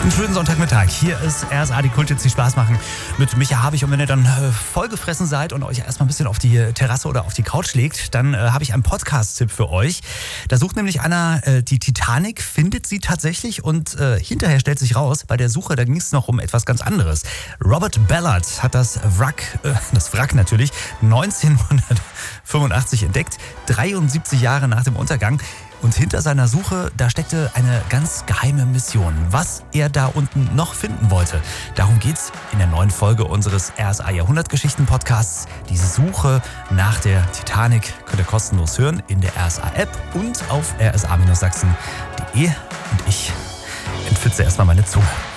Einen schönen Sonntagmittag. Hier ist RSA, die Kult, die Spaß machen. Mit Micha Habich. Und wenn ihr dann vollgefressen seid und euch erstmal ein bisschen auf die Terrasse oder auf die Couch legt, dann habe ich einen Podcast-Tipp für euch. Da sucht nämlich einer die Titanic, findet sie tatsächlich und hinterher stellt sich raus, bei der Suche, da ging es noch um etwas ganz anderes. Robert Ballard hat das Wrack natürlich, 1985 entdeckt, 73 Jahre nach dem Untergang. Und hinter seiner Suche, da steckte eine ganz geheime Mission. Was er da unten noch finden wollte, darum geht's in der neuen Folge unseres RSA Jahrhundertgeschichten-Podcasts. Die Suche nach der Titanic könnt ihr kostenlos hören in der RSA-App und auf rsa-sachsen.de. Und ich entfitze erstmal meine Zunge.